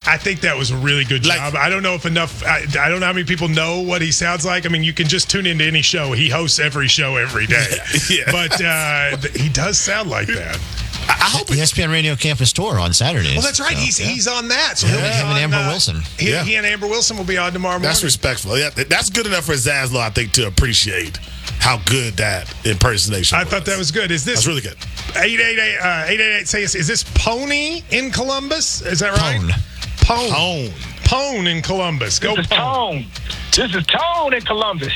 I think that was a really good job. I don't know if enough. I don't know how many people know what he sounds like. I mean, you can just tune into any show. He hosts every show every day. Yeah. But he does sound like that. I hope ESPN Radio Campus Tour on Saturdays. Well, that's right. So, he's on that. So him and Amber Wilson. He and Amber Wilson will be on tomorrow morning. That's respectful. Yeah, that's good enough for Zaslow, I think, to appreciate how good that impersonation was. I thought that was good. Is this? That's really good. 888 say is this Pony in Columbus? Is that right? Pone in Columbus. Go This is Tone. This is Tone in Columbus.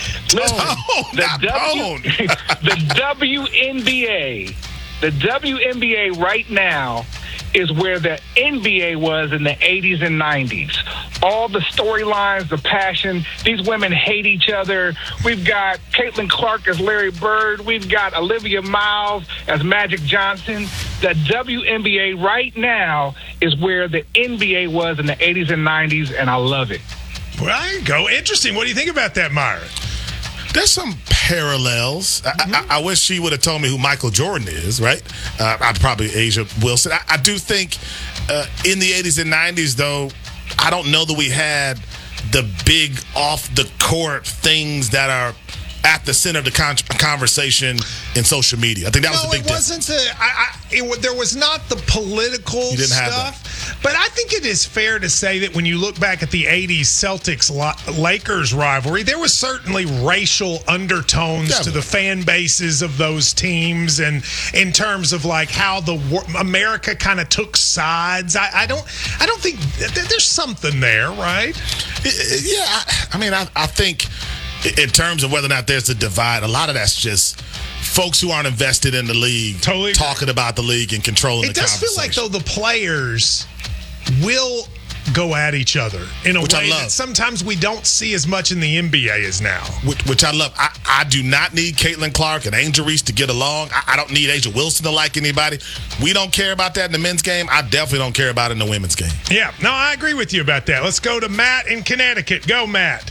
The WNBA. The WNBA right now is where the NBA was in the 80s and 90s. All the storylines, the passion, these women hate each other. We've got Caitlin Clark as Larry Bird. We've got Olivia Miles as Magic Johnson. The WNBA right now is where the NBA was in the 80s and 90s, and I love it. Well, there you go. Interesting. What do you think about that, Myron? There's some parallels. I wish she would have told me who Michael Jordan is, right? I'd probably Asia Wilson. I do think in the 80s and 90s, though, I don't know that we had the big off-the-court things that are at the center of the conversation in social media. I think that was the big difference. There was not the political stuff, but I think it is fair to say that when you look back at the 80s Celtics-Lakers rivalry, there was certainly racial undertones to the fan bases of those teams, and in terms of like how America kind of took sides. I don't think there's something there, right? Yeah, I mean, I think in terms of whether or not there's a divide, a lot of that's just folks who aren't invested in the league talking about the league and controlling the conversation. It does feel like, though, the players will go at each other in a way that sometimes we don't see as much in the NBA as now. Which I love. I do not need Caitlin Clark and Angel Reese to get along. I don't need Asia Wilson to like anybody. We don't care about that in the men's game. I definitely don't care about it in the women's game. Yeah, no, I agree with you about that. Let's go to Matt in Connecticut. Go, Matt.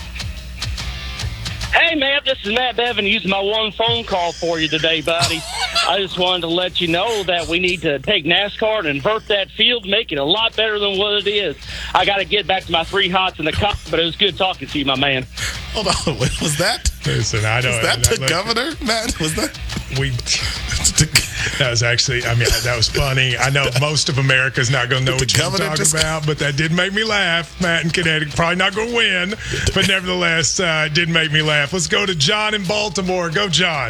Hey, Matt, this is Matt Bevan using my one phone call for you today, buddy. I just wanted to let you know that we need to take NASCAR and invert that field, make it a lot better than what it is. I got to get back to my 3 hots in the cup, but it was good talking to you, my man. Hold on, what was that? Listen, I know. Was that the governor, Matt? Was that? That was actually, I mean, that was funny. I know most of America's not going to know what you're talking about, but that did make me laugh. Matt in Connecticut, probably not going to win, but nevertheless, it did make me laugh. Let's go to John in Baltimore. Go, John.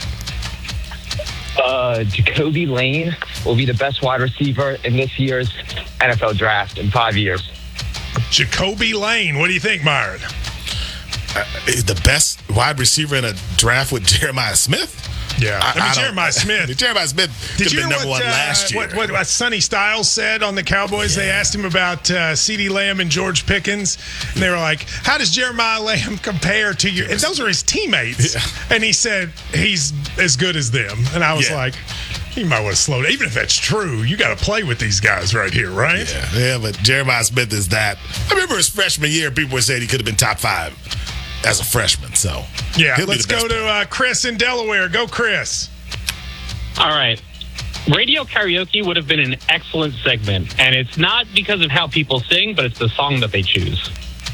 Jacoby Lane will be the best wide receiver in this year's NFL draft in 5 years. Jacoby Lane. What do you think, Myron? The best wide receiver in a draft with Jeremiah Smith? Yeah. Jeremiah Smith. Jeremiah Smith could have been number one last year. What Sonny Styles said on the Cowboys, they asked him about CeeDee Lamb and George Pickens, and they were like, how does Jeremiah Lamb compare to you? And those are his teammates. Yeah. And he said, he's as good as them. And I was like, you might want to slow down. Even if that's true, you got to play with these guys right here, right? Yeah, but Jeremiah Smith is that. I remember his freshman year, people were saying he could have been top 5 as a freshman, so let's go to Chris in Delaware. Go, Chris. All right. Radio karaoke would have been an excellent segment, and it's not because of how people sing, but it's the song that they choose.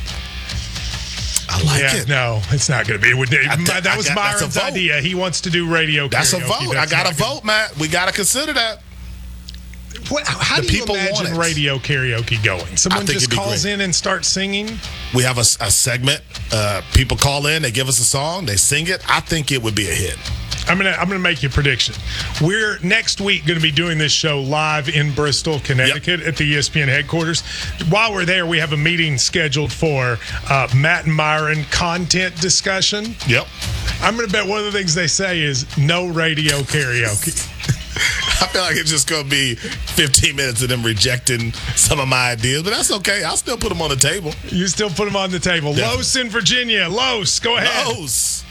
I like it. No, it's not going to be. That was Myron's idea. He wants to do radio karaoke. That's a vote. I got to vote, Matt. We got to consider that. How do you imagine radio karaoke going? Someone just calls in and starts singing? We have a segment. People call in, they give us a song, they sing it. I think it would be a hit. I'm gonna make you a prediction. We're next week going to be doing this show live in Bristol, Connecticut at the ESPN headquarters. While we're there, we have a meeting scheduled for Matt and Myron content discussion. Yep. I'm going to bet one of the things they say is no radio karaoke. I feel like it's just going to be 15 minutes of them rejecting some of my ideas, but that's okay. I'll still put them on the table. You still put them on the table. Yeah. Los in Virginia. Los, go ahead. Los.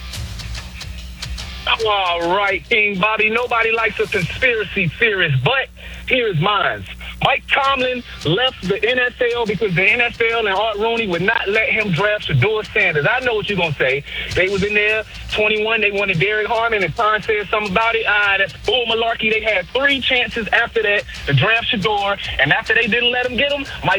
All right, King Bobby. Nobody likes a conspiracy theorist, but here's mine. Mike Tomlin left the NFL because the NFL and Art Rooney would not let him draft Shedeur Sanders. I know what you're going to say. They was in there, 21, they wanted Derek Harmon, and Khan said something about it. That's bull malarkey. They had 3 chances after that to draft Shedeur, and after they didn't let him get him, Mike